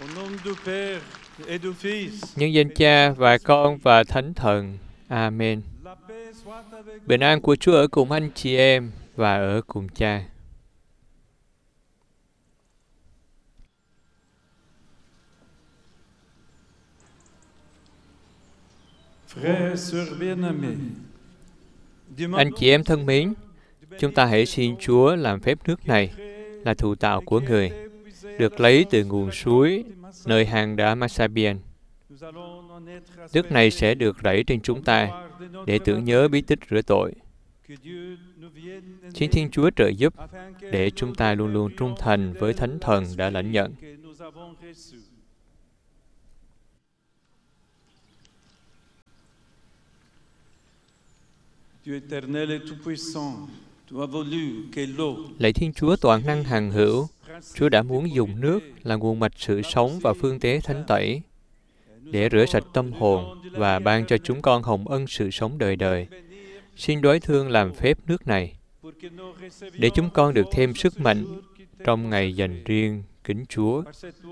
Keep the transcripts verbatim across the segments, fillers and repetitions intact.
Nhân danh Cha và Con và Thánh Thần. Amen. Bình an của Chúa ở cùng anh chị em và ở cùng Cha. Anh chị em thân mến, chúng ta hãy xin Chúa làm phép nước này là thụ tạo của Người, được lấy từ nguồn suối nơi hang đá Massabian. Nước này sẽ được rảy trên chúng ta để tưởng nhớ bí tích rửa tội. Xin Thiên Chúa trợ giúp để chúng ta luôn luôn trung thành với Thánh Thần đã lãnh nhận. Lạy Thiên Chúa toàn năng hằng hữu, Chúa đã muốn dùng nước là nguồn mạch sự sống và phương tế thánh tẩy để rửa sạch tâm hồn và ban cho chúng con hồng ân sự sống đời đời. Xin đối thương làm phép nước này, để chúng con được thêm sức mạnh trong ngày dành riêng kính Chúa.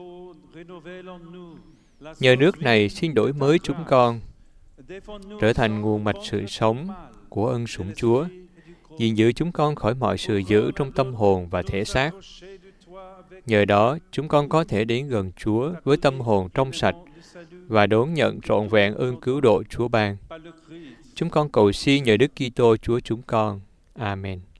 Nhờ nước này xin đổi mới chúng con, trở thành nguồn mạch sự sống của ân sủng Chúa, gìn giữ chúng con khỏi mọi sự dữ trong tâm hồn và thể xác. Nhờ đó, chúng con có thể đến gần Chúa với tâm hồn trong sạch và đón nhận trọn vẹn ơn cứu độ Chúa ban. Chúng con cầu xin nhờ Đức Kitô Chúa chúng con. Amen.